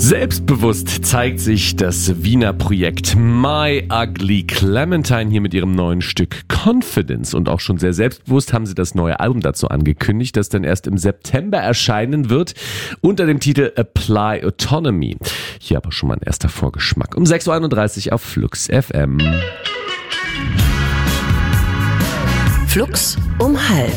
Selbstbewusst zeigt sich das Wiener Projekt My Ugly Clementine hier mit ihrem neuen Stück Confidence. Und auch schon sehr selbstbewusst haben sie das neue Album dazu angekündigt, das dann erst im September erscheinen wird, unter dem Titel Apply Autonomy. Hier aber schon mal ein erster Vorgeschmack. Um 6.31 Uhr auf Flux FM. Flux um 12:30.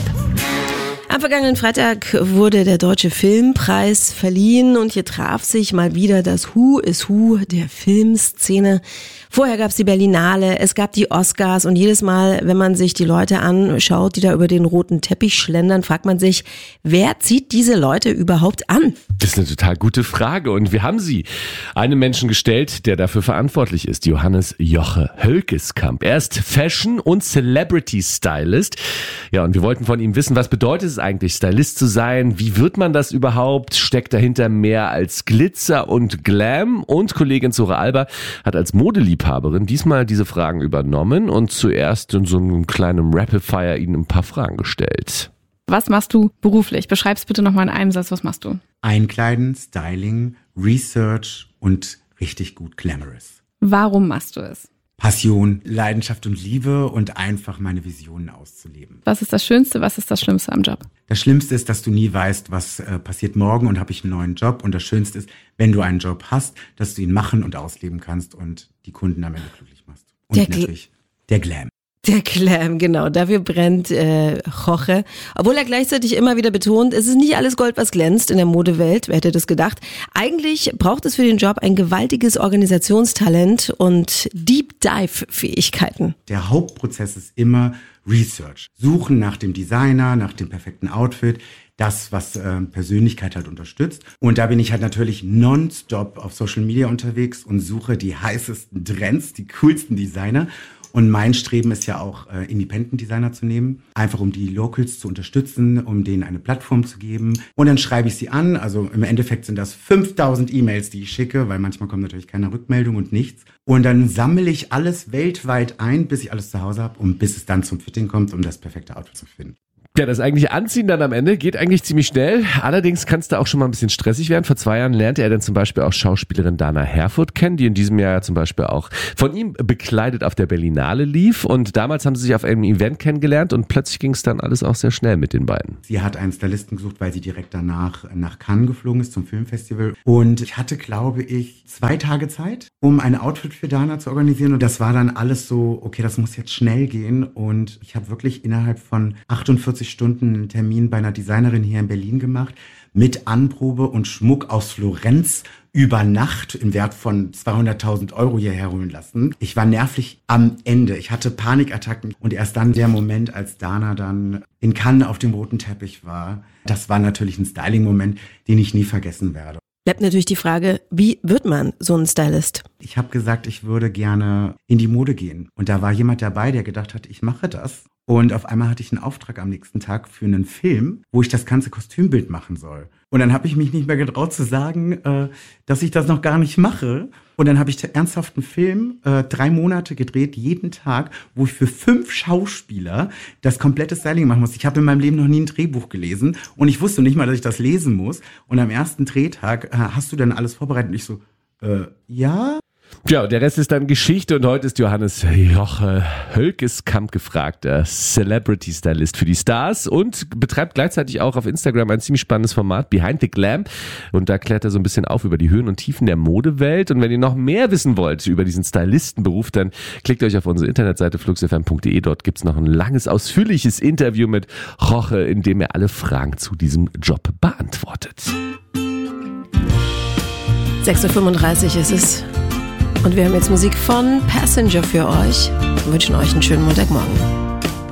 Am vergangenen Freitag wurde der Deutsche Filmpreis verliehen und hier traf sich mal wieder das Who is Who der Filmszene. Vorher gab es die Berlinale, es gab die Oscars und jedes Mal, wenn man sich die Leute anschaut, die da über den roten Teppich schlendern, fragt man sich, wer zieht diese Leute überhaupt an? Das ist eine total gute Frage und wir haben sie einem Menschen gestellt, der dafür verantwortlich ist, Johannes Joche Hölkeskamp. Er ist Fashion- und Celebrity-Stylist. Ja, und wir wollten von ihm wissen, was bedeutet es eigentlich, Stylist zu sein? Wie wird man das überhaupt? Steckt dahinter mehr als Glitzer und Glam? Und Kollegin Zora Alber hat als Modeliebhaberin diesmal diese Fragen übernommen und zuerst in so einem kleinen Rapid-Fire ihnen ein paar Fragen gestellt. Was machst du beruflich? Beschreib's bitte nochmal in einem Satz, was machst du? Einkleiden, Styling, Research und richtig gut glamorous. Warum machst du es? Passion, Leidenschaft und Liebe und einfach meine Visionen auszuleben. Was ist das Schönste, was ist das Schlimmste am Job? Das Schlimmste ist, dass du nie weißt, was passiert morgen und habe ich einen neuen Job. Und das Schönste ist, wenn du einen Job hast, dass du ihn machen und ausleben kannst und die Kunden am Ende glücklich machst. Und natürlich der Glam. Der Glam, genau. Dafür brennt Joche. Obwohl er gleichzeitig immer wieder betont, es ist nicht alles Gold, was glänzt in der Modewelt. Wer hätte das gedacht? Eigentlich braucht es für den Job ein gewaltiges Organisationstalent und Deep-Dive-Fähigkeiten. Der Hauptprozess ist immer Research. Suchen nach dem Designer, nach dem perfekten Outfit. Das, was Persönlichkeit halt unterstützt. Und da bin ich halt natürlich nonstop auf Social Media unterwegs und suche die heißesten Trends, die coolsten Designer. Und mein Streben ist ja auch, Independent Designer zu nehmen, einfach um die Locals zu unterstützen, um denen eine Plattform zu geben. Und dann schreibe ich sie an, also im Endeffekt sind das 5000 E-Mails, die ich schicke, weil manchmal kommt natürlich keine Rückmeldung und nichts. Und dann sammle ich alles weltweit ein, bis ich alles zu Hause habe und bis es dann zum Fitting kommt, um das perfekte Outfit zu finden. Ja, das eigentliche Anziehen dann am Ende geht eigentlich ziemlich schnell. Allerdings kann es da auch schon mal ein bisschen stressig werden. Vor 2 Jahren lernte er dann zum Beispiel auch Schauspielerin Dana Herfurth kennen, die in diesem Jahr zum Beispiel auch von ihm bekleidet auf der Berlinale lief. Und damals haben sie sich auf einem Event kennengelernt und plötzlich ging es dann alles auch sehr schnell mit den beiden. Sie hat einen Stylisten gesucht, weil sie direkt danach nach Cannes geflogen ist zum Filmfestival. Und ich hatte, glaube ich, 2 Tage Zeit, um ein Outfit für Dana zu organisieren. Und das war dann alles so, okay, das muss jetzt schnell gehen. Und ich habe wirklich innerhalb von 48 Stunden einen Termin bei einer Designerin hier in Berlin gemacht, mit Anprobe und Schmuck aus Florenz über Nacht im Wert von 200.000 € hierher holen lassen. Ich war nervlich am Ende. Ich hatte Panikattacken und erst dann der Moment, als Dana dann in Cannes auf dem roten Teppich war, das war natürlich ein Styling-Moment, den ich nie vergessen werde. Bleibt natürlich die Frage, wie wird man so ein Stylist? Ich habe gesagt, ich würde gerne in die Mode gehen. Und da war jemand dabei, der gedacht hat, ich mache das. Und auf einmal hatte ich einen Auftrag am nächsten Tag für einen Film, wo ich das ganze Kostümbild machen soll. Und dann habe ich mich nicht mehr getraut zu sagen, dass ich das noch gar nicht mache. Und dann habe ich ernsthaft einen Film 3 Monate gedreht, jeden Tag, wo ich für 5 Schauspieler das komplette Styling machen muss. Ich habe in meinem Leben noch nie ein Drehbuch gelesen und ich wusste nicht mal, dass ich das lesen muss. Und am ersten Drehtag, hast du dann alles vorbereitet? Und ich so, ja. Ja, der Rest ist dann Geschichte und heute ist Johannes Joche Hölkeskamp gefragter Celebrity-Stylist für die Stars und betreibt gleichzeitig auch auf Instagram ein ziemlich spannendes Format, Behind the Glam. Und da klärt er so ein bisschen auf über die Höhen und Tiefen der Modewelt. Und wenn ihr noch mehr wissen wollt über diesen Stylistenberuf, dann klickt euch auf unsere Internetseite fluxfm.de. Dort gibt's noch ein langes, ausführliches Interview mit Joche, in dem er alle Fragen zu diesem Job beantwortet. 6.35 Uhr ist es. Und wir haben jetzt Musik von Passenger für euch und wünschen euch einen schönen Montagmorgen.